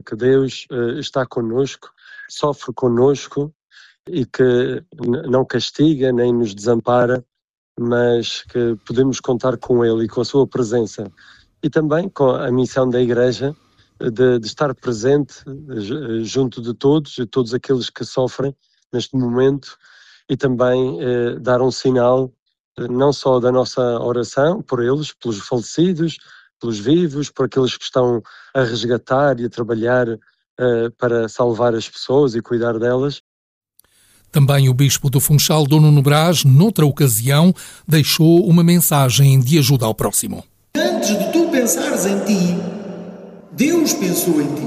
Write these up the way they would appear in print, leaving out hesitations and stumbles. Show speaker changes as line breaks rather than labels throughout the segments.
que Deus está connosco, sofre connosco e que não castiga nem nos desampara, mas que podemos contar com Ele e com a sua presença. E também com a missão da Igreja de estar presente junto de todos aqueles que sofrem neste momento, e também dar um sinal não só da nossa oração por eles, pelos falecidos, pelos vivos, por aqueles que estão a resgatar e a trabalhar para salvar as pessoas e cuidar delas.
Também o bispo do Funchal, Dom Nuno Brás, noutra ocasião, deixou uma mensagem de ajuda ao próximo.
Antes de tu pensares em ti, Deus pensou em ti.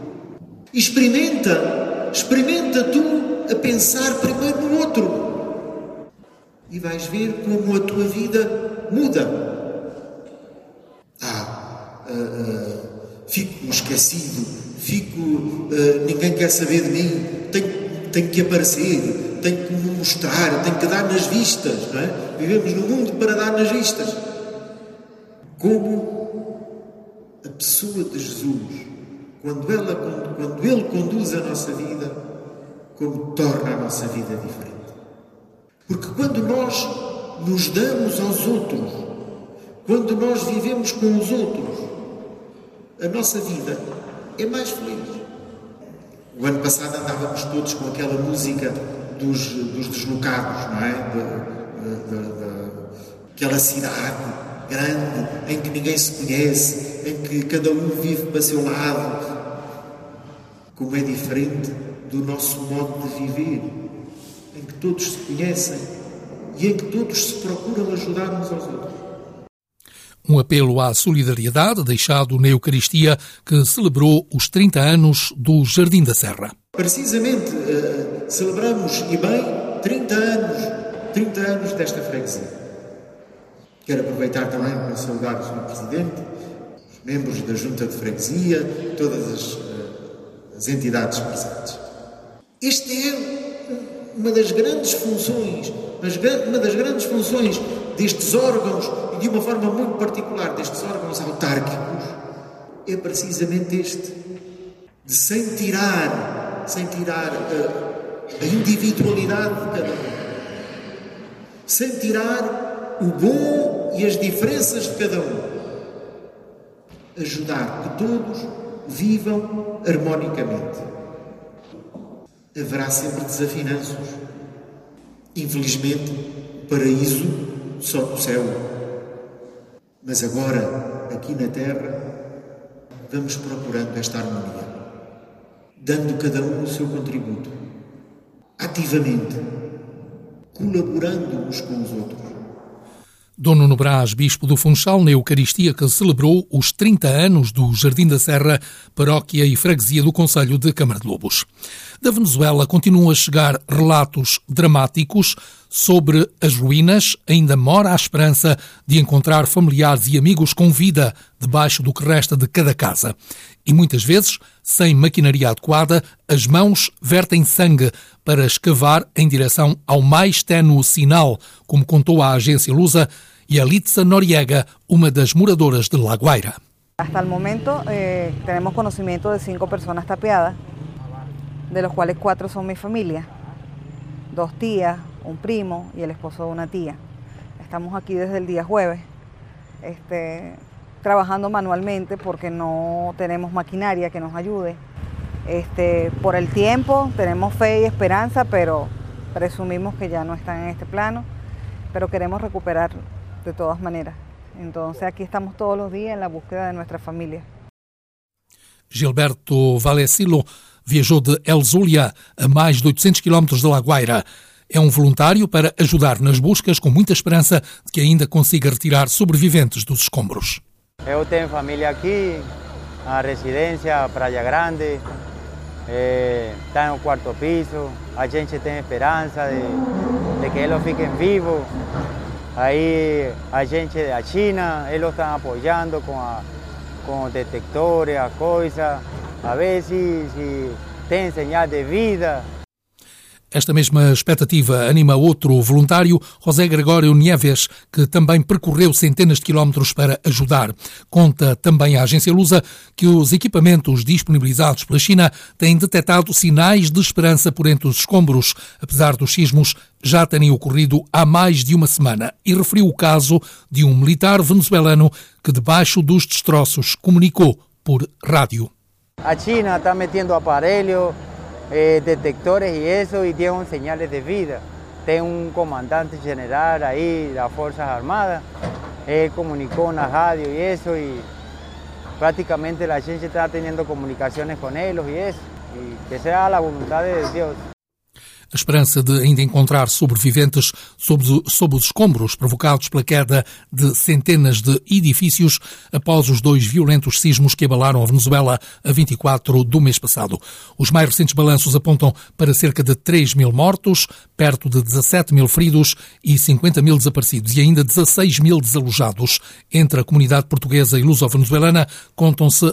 Experimenta tu a pensar primeiro no outro. E vais ver como a tua vida muda. Fico esquecido, ninguém quer saber de mim, tenho que aparecer, tenho que me mostrar, tenho que dar nas vistas, não é? Vivemos no mundo para dar nas vistas. Como a pessoa de Jesus, quando Ele conduz a nossa vida, como torna a nossa vida diferente. Porque quando nós nos damos aos outros, quando nós vivemos com os outros, a nossa vida é mais feliz. O ano passado andávamos todos com aquela música dos deslocados, não é? Aquela cidade grande, em que ninguém se conhece, em que cada um vive para seu lado. Como é diferente do nosso modo de viver, em que todos se conhecem e em que todos se procuram ajudar uns aos outros.
Um apelo à solidariedade deixado na Eucaristia, que celebrou os 30 anos do Jardim da Serra.
Precisamente celebramos, e bem, 30 anos desta freguesia. Quero aproveitar também para saudar o Sr. Presidente, os membros da Junta de Freguesia, todas as entidades presentes. Esta é uma das grandes funções, destes órgãos, e de uma forma muito particular destes órgãos autárquicos, é precisamente este, de sem tirar a individualidade de cada um, sem tirar o bom e as diferenças de cada um, ajudar que todos vivam harmonicamente. Haverá sempre desafinanços. Infelizmente, o paraíso só no céu. Mas agora, aqui na Terra, vamos procurando esta harmonia, dando cada um o seu contributo, ativamente, colaborando uns com os outros.
Dom Nuno Brás, bispo do Funchal, na Eucaristia que celebrou os 30 anos do Jardim da Serra, paróquia e freguesia do concelho de Câmara de Lobos. Da Venezuela continuam a chegar relatos dramáticos sobre as ruínas. Ainda mora a esperança de encontrar familiares e amigos com vida debaixo do que resta de cada casa. E muitas vezes, sem maquinaria adequada, as mãos vertem sangue para escavar em direção ao mais ténue sinal, como contou à agência Lusa Yalitza Noriega, uma das moradoras de La Guaira.
Hasta el momento tenemos conocimiento de 5 personas tapeadas, de los cuales 4 son mi familia, 2 tías, un primo y el esposo de una tía. Estamos aquí desde el día jueves, trabajando manualmente porque no tenemos maquinaria que nos ayude. Por el tiempo tenemos fe y esperanza, pero presumimos que ya no están en este plano, pero queremos recuperar de todas maneras. Entonces aquí estamos todos los días en la búsqueda de nuestra familia.
Gilberto Vallecillo viajou de El Zulia, a mais de 800 km de La Guaira. É um voluntário para ajudar nas buscas, com muita esperança de que ainda consiga retirar sobreviventes dos escombros.
Eu tenho família aqui, a residência Praia Grande, está no 4º piso. A gente tem esperança de que eles fiquem vivos. Aí a gente da China, eles estão apoiando com detectores, a coisa, a ver se tem señal de vida.
Esta mesma expectativa anima outro voluntário, José Gregório Nieves, que também percorreu centenas de quilómetros para ajudar. Conta também a agência Lusa que os equipamentos disponibilizados pela China têm detectado sinais de esperança por entre os escombros, apesar dos sismos já terem ocorrido há mais de uma semana, e referiu o caso de um militar venezuelano que, debaixo dos destroços, comunicou por rádio.
A China está metendo aparelhos, detectores y eso, y tienen señales de vida. Tengo un comandante general ahí de las Fuerzas Armadas, él comunicó en la radio y eso, y prácticamente la gente está teniendo comunicaciones con ellos y eso, y que sea la voluntad de Dios.
A esperança de ainda encontrar sobreviventes sob os escombros provocados pela queda de centenas de edifícios após os 2 violentos sismos que abalaram a Venezuela a 24 do mês passado. Os mais recentes balanços apontam para cerca de 3.000 mortos, perto de 17.000 feridos e 50.000 desaparecidos e ainda 16.000 desalojados. Entre a comunidade portuguesa e luso-venezuelana contam-se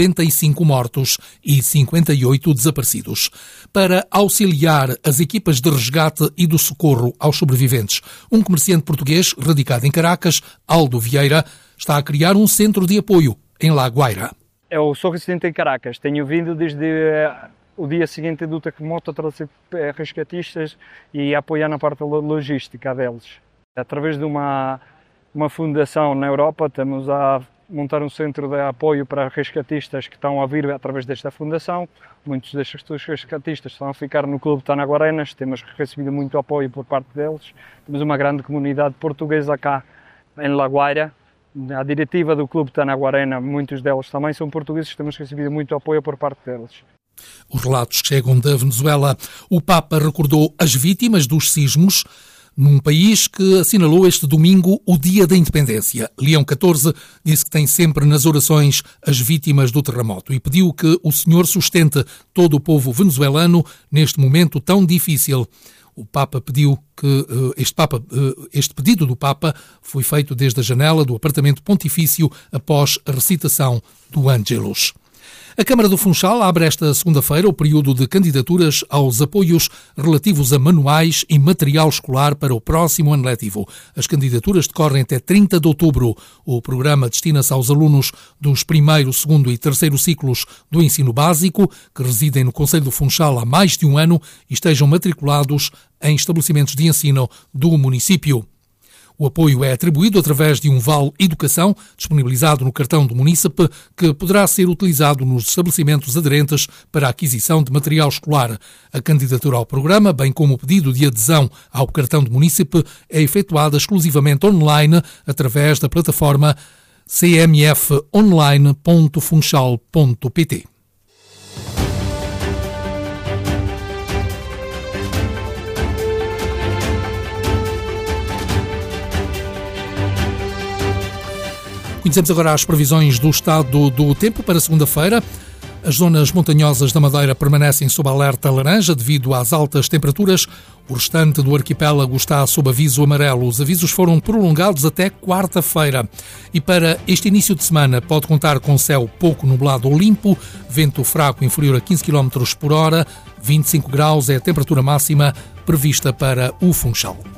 95 mortos e 58 desaparecidos. Para auxiliar as equipas de resgate e do socorro aos sobreviventes, um comerciante português radicado em Caracas, Aldo Vieira, está a criar um centro de apoio em La Guaira.
Eu sou residente em Caracas, tenho vindo desde o dia seguinte do terremoto a trazer resgatistas e a apoiar na parte logística deles. Através de uma fundação na Europa, estamos a montar um centro de apoio para resgatistas que estão a vir através desta fundação. Muitos destes resgatistas estão a ficar no Clube Tanaguarenas, temos recebido muito apoio por parte deles. Temos uma grande comunidade portuguesa cá em La Guaira. A diretiva do Clube Tanaguarena, muitos deles também são portugueses, temos recebido muito apoio por parte deles.
Os relatos que chegam da Venezuela. O Papa recordou as vítimas dos sismos num país que assinalou este domingo o Dia da Independência. Leão XIV disse que tem sempre nas orações as vítimas do terremoto e pediu que o Senhor sustente todo o povo venezuelano neste momento tão difícil. O Papa pediu que este pedido do Papa foi feito desde a janela do apartamento pontifício após a recitação do Ângelus. A Câmara do Funchal abre esta segunda-feira o período de candidaturas aos apoios relativos a manuais e material escolar para o próximo ano letivo. As candidaturas decorrem até 30 de outubro. O programa destina-se aos alunos dos primeiro, segundo e terceiro ciclos do ensino básico, que residem no Concelho do Funchal há mais de um ano e estejam matriculados em estabelecimentos de ensino do município. O apoio é atribuído através de um vale educação disponibilizado no cartão do munícipe que poderá ser utilizado nos estabelecimentos aderentes para a aquisição de material escolar. A candidatura ao programa, bem como o pedido de adesão ao cartão do munícipe, é efetuada exclusivamente online através da plataforma cmfonline.funchal.pt. Conhecemos agora as previsões do estado do tempo para segunda-feira. As zonas montanhosas da Madeira permanecem sob alerta laranja devido às altas temperaturas. O restante do arquipélago está sob aviso amarelo. Os avisos foram prolongados até quarta-feira. E para este início de semana pode contar com céu pouco nublado ou limpo, vento fraco inferior a 15 km por hora, 25 graus é a temperatura máxima prevista para o Funchal.